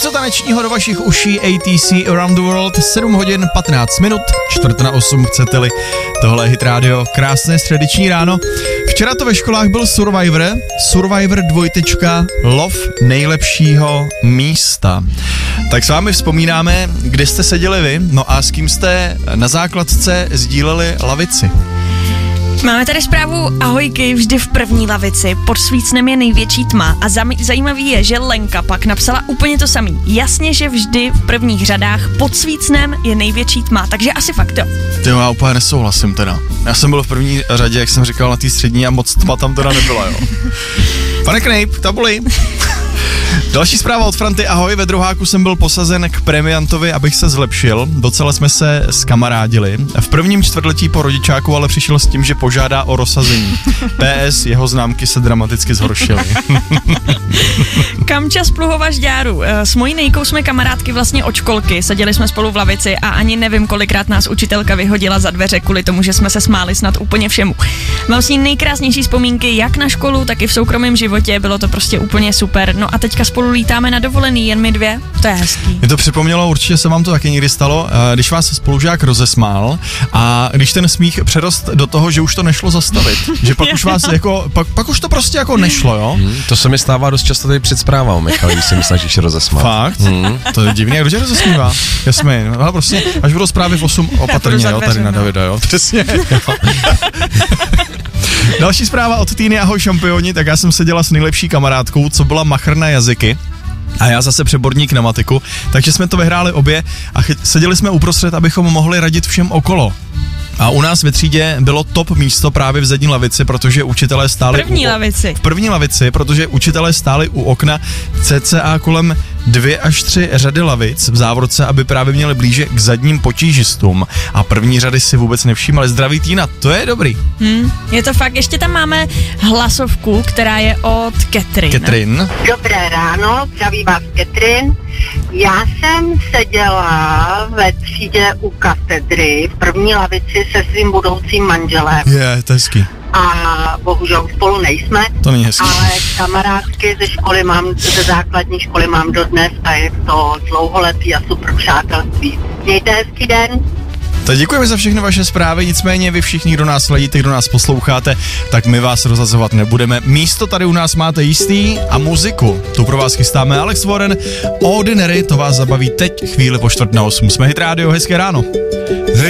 Něco tanečního do vašich uší, ATC Around the World, 7 hodin 15 minut, 7:45 chcete-li. Tohle je Hit Radio, krásné středeční ráno. Včera to ve školách byl Survivor 2. Lov nejlepšího místa. Tak s vámi vzpomínáme, kde jste seděli vy, no a s kým jste na základce sdíleli lavici. Máme tady zprávu ahojky, vždy v první lavici, pod svícnem je největší tma a zajímavý je, že Lenka pak napsala úplně to samý. Jasně, že vždy v prvních řadách pod svícnem je největší tma, takže asi fakt jo. Já úplně nesouhlasím teda. Já jsem byl v první řadě, jak jsem říkal, na té střední a moc tma tam teda nebyla, jo. Pane Knejp, tabuli. Další zpráva od Franty, ahoj, ve druháku jsem byl posazen k premiantovi, abych se zlepšil, docela jsme se zkamarádili. V prvním čtvrtletí po rodičáku ale přišel s tím, že požádá o rozsazení. PS, jeho známky se dramaticky zhoršily. Kamča z Pluhova Žďáru. S mojí Nejkou jsme kamarádky vlastně od školky, seděli jsme spolu v lavici a ani nevím, kolikrát nás učitelka vyhodila za dveře kvůli tomu, že jsme se smáli snad úplně všemu. Mám s ní nejkrásnější vzpomínky jak na školu, tak i v soukromém životě, bylo to prostě úplně super. No a teďka spolu lítáme na dovolený, jen my dvě, to je hezký. Mě to připomnělo, určitě se vám to taky někdy stalo, když vás spolužák rozesmál a když ten smích přerost do toho, že už to nešlo zastavit, že pak už vás jako, pak už to prostě jako nešlo, jo? To se mi stává dost často tady před zprávou, Michal, když se mi snažíš rozesmát. Fakt? To je divný, kdo tě rozesmívá? Jasmin, ale prostě, až budou zprávy v 8 opatrně, jo, tady na Davida, jo, přesně. Další zpráva od Týny, ahoj šampioni, tak já jsem seděla s nejlepší kamarádkou, co byla machr na jazyky. A já zase přeborník na matiku, takže jsme to vyhráli obě a seděli jsme uprostřed, abychom mohli radit všem okolo. A u nás ve třídě bylo top místo právě v zadní lavici, protože učitelé stáli v první lavici, protože učitelé stáli u okna cca kolem 2 až 3 řady lavic v závorce, aby právě měli blíže k zadním potížistům. A první řady si vůbec nevšímali. Zdraví Týna, to je dobrý. Je to fakt, ještě tam máme hlasovku, která je od Catherine. Dobré ráno, zdraví vás Catherine. Já jsem seděla ve třídě u katedry v první lavici se svým budoucím manželem. To je hezký. A bohužel spolu nejsme. To není hezký. Ale kamarádky ze základní školy mám dodnes a je to dlouholetý a super přátelství. Mějte hezký den. Tak děkujeme za všechny vaše zprávy, nicméně vy všichni, kdo nás sledíte, kdo nás posloucháte, tak my vás rozhazovat nebudeme. Místo tady u nás máte jistý a muziku. Tu pro vás chystáme Alex Warren, Ordinary, to vás zabaví teď chvíli po 7:45. Jsme Hit Radio, hezké ráno.